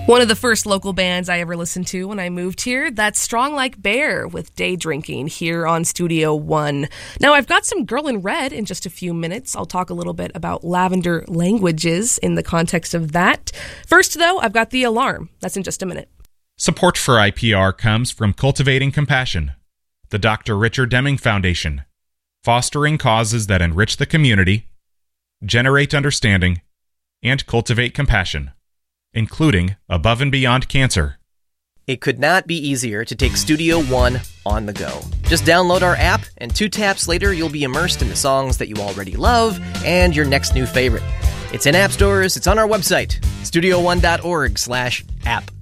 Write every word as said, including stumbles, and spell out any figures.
One of the first local bands I ever listened to when I moved here, that's Strong Like Bear with Day Drinking here on Studio One. Now, I've got some Girl in Red in just a few minutes. I'll talk a little bit about lavender languages in the context of that. First, though, I've got The Alarm. That's in just a minute. Support for I P R comes from Cultivating Compassion, the Doctor Richard Deming Foundation, fostering causes that enrich the community, generate understanding, and cultivate compassion, including Above and Beyond Cancer. It could not be easier to take Studio One on the go. Just download our app, and two taps later, you'll be immersed in the songs that you already love and your next new favorite. It's in app stores, it's on our website, studio one dot org slash app.